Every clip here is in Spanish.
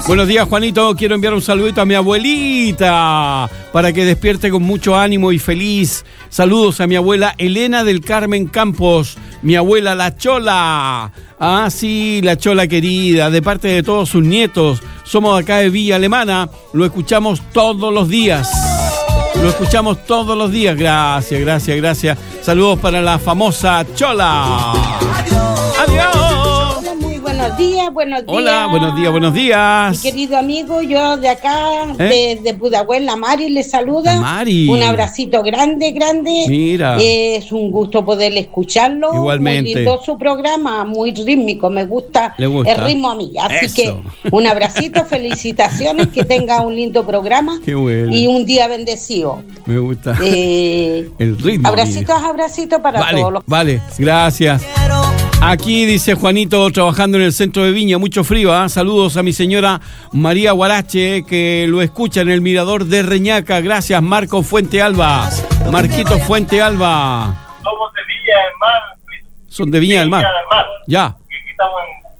Buenos días, Juanito. Quiero enviar un saludito a mi abuelita para que despierte con mucho ánimo y feliz. Saludos a mi abuela Elena del Carmen Campos, mi abuela La Chola. Ah, sí, La Chola querida, de parte de todos sus nietos. Somos acá de Villa Alemana, lo escuchamos todos los días. Gracias. Saludos para la famosa Chola. Adiós. Buenos días. Hola, buenos días. Mi querido amigo, yo de acá, de Pudahuel, la Mari le saluda. Mari. Un abracito grande. Mira. Es un gusto poder escucharlo. Igualmente. Muy lindo su programa, muy rítmico, me gusta el ritmo a mí. Así Eso. que un abracito, felicitaciones, que tenga un lindo programa. Qué bueno. Y un día bendecido. Me gusta el ritmo. Abracitos para todos los. Vale, gracias. Aquí dice Juanito, trabajando en el centro de Viña, mucho frío, ¿eh? Saludos a mi señora María Guarache, que lo escucha en el mirador de Reñaca. Gracias, Marco Fuente Alba. Marquito Fuente Alba. Somos de Viña del Mar. Son de Viña del Mar. Ya. Aquí estamos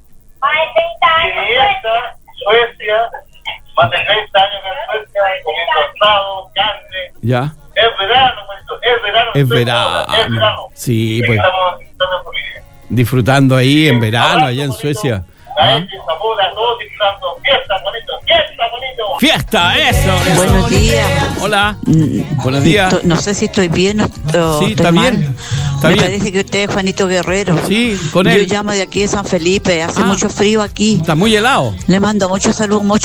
en Suecia, más de 30 años en Suecia, comiendo asado, carne. Ya. Es verano. Sí, y pues. Estamos disfrutando por ahí. Disfrutando ahí en verano, allá en Suecia. A todos disfrutando. Fiesta, bonito. ¡Fiesta! ¡Eso! Buenos días. Hola. Buenos días. No sé si estoy bien o Sí, estoy está mal. bien. Está Me bien. parece que usted es Juanito Guerrero. Sí, con Yo él. llamo de aquí de San Felipe. Hace mucho frío aquí. Está muy helado. Le mando mucho salud, mucho